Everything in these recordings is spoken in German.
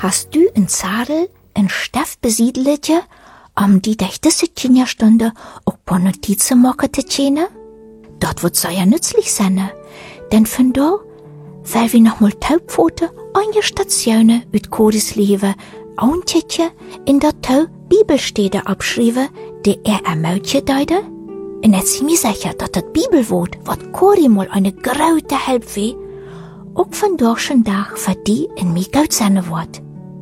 Hast du in Zadel en Steff besiedeletje, die dich diese Kinderstunde auch paar Notizen machen zu können? Dort wird sehr nützlich sein, denn von da, weil wir nochmal Taubpfote einige Stationen ut Gottes Leben Auntje in der Tau Bibelstede abschrieben, die ermögliche deide. Und jetzt sind wir sicher, dass das Bibelwort, wat Cori mal eine große Hilfe weh, auch von durch und Tag für die in mir gut sein wird.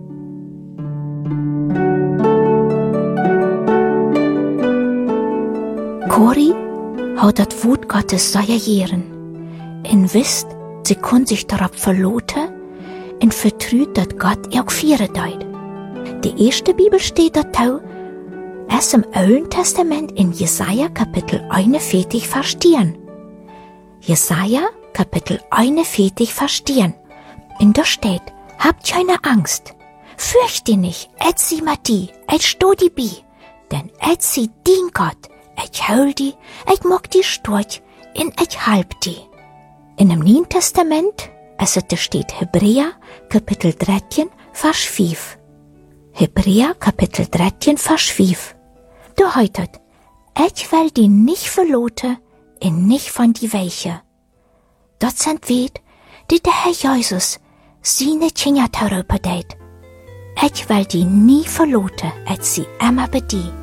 Cori hat das Wort Gottes sehr ehren. Und wisst, sie kann sich darauf verlassen und vertraut, dass Gott auch führen deut. Die erste Bibel steht dazu, es im Alten Testament in Jesaja Kapitel 41 verstehen. Jesaja Kapitel 41 verstehen. Und da steht, habt keine Angst, fürcht dich nicht, et sie mit die, et sto die bi, denn et sie dien Gott, et hol die, et mag die stort, in et halb die. In dem Neuen Testament, da steht Hebräer Kapitel 13, Vers 5. Hebräer Kapitel 13, Vers 5. Da heißt, ich will die nicht verloten und nicht von die Weiche. Dort sind wir, die der Herr Jesus seine Kinder darüber deit. Ich will die nie verloten, als sie immer bei die.